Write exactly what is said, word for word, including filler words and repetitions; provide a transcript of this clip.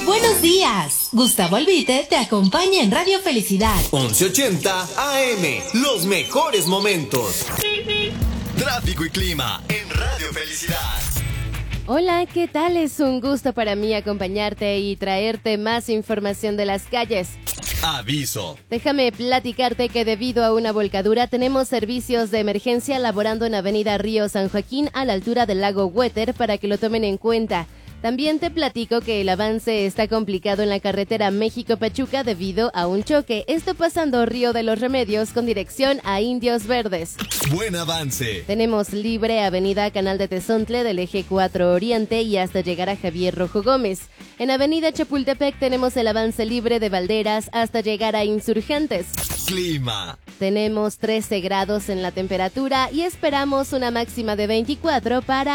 Buenos días. Gustavo Albite te acompaña en Radio Felicidad. once ochenta A M. Los mejores momentos. Tráfico y clima en Radio Felicidad. Hola, ¿qué tal? Es un gusto para mí acompañarte y traerte más información de las calles. Aviso. Déjame platicarte que debido a una volcadura tenemos servicios de emergencia laborando en Avenida Río San Joaquín a la altura del lago Huéter para que lo tomen en cuenta. También te platico que el avance está complicado en la carretera México-Pachuca debido a un choque. Esto pasando Río de los Remedios con dirección a Indios Verdes. Buen avance. Tenemos libre Avenida Canal de Tezontle del eje cuatro Oriente y hasta llegar a Javier Rojo Gómez. En Avenida Chapultepec tenemos el avance libre de Valderas hasta llegar a Insurgentes. Clima. Tenemos trece grados en la temperatura y esperamos una máxima de veinticuatro para